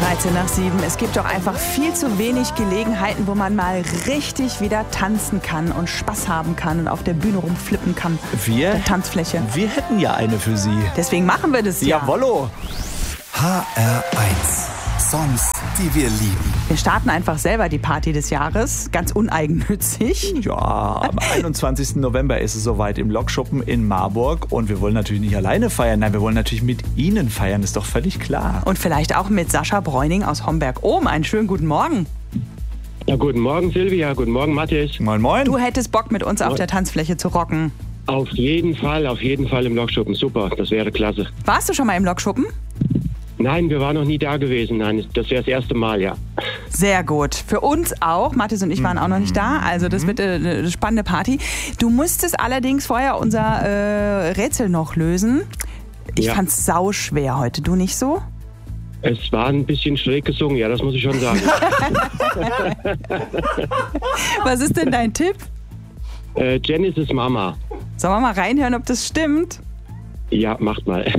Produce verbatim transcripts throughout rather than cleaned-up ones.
dreizehn nach sieben. Es gibt doch einfach viel zu wenig Gelegenheiten, wo man mal richtig wieder tanzen kann und Spaß haben kann und auf der Bühne rumflippen kann. Wir? Der Tanzfläche. Wir hätten ja eine für Sie. Deswegen machen wir das ja. Jawollo. H R eins. Songs, die wir lieben. Wir starten einfach selber die Party des Jahres, ganz uneigennützig. Ja, am einundzwanzigsten November ist es soweit im Lokschuppen in Marburg. Und wir wollen natürlich nicht alleine feiern. Nein, wir wollen natürlich mit Ihnen feiern, ist doch völlig klar. Und vielleicht auch mit Sascha Bräuning aus Homberg-Ohm. Einen schönen guten Morgen. Ja, guten Morgen Silvia, guten Morgen Mathis. Moin, moin. Du hättest Bock, mit uns auf der Tanzfläche zu rocken. Auf jeden Fall, auf jeden Fall im Lokschuppen. Super, das wäre klasse. Warst du schon mal im Lokschuppen? Nein, wir waren noch nie da gewesen. Nein, das wäre das erste Mal, ja. Sehr gut. Für uns auch. Mathis und ich waren auch noch nicht da. Also das wird eine spannende Party. Du musstest allerdings vorher unser äh, Rätsel noch lösen. Ich Ja. fand's sau schwer heute. Du nicht so? Es war ein bisschen schräg gesungen, ja, das muss ich schon sagen. Was ist denn dein Tipp? äh, Genesis Mama. Sollen wir mal reinhören, ob das stimmt? Ja, macht mal.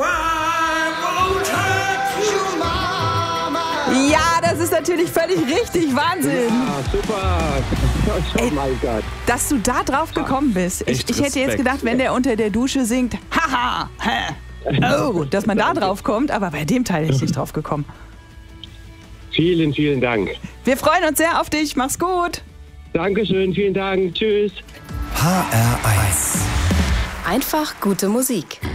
Ja, das ist natürlich völlig richtig. Wahnsinn. Ah, super. Oh Ey. mein Gott. Dass du da drauf gekommen bist. Ich, Echt ich hätte jetzt Respekt. gedacht, wenn der unter der Dusche singt, haha, hä, oh, dass man da drauf kommt. Aber bei dem Teil ist ich nicht drauf gekommen. Vielen, vielen Dank. Wir freuen uns sehr auf dich. Mach's gut. Dankeschön, vielen Dank. Tschüss. H R eins. Einfach gute Musik.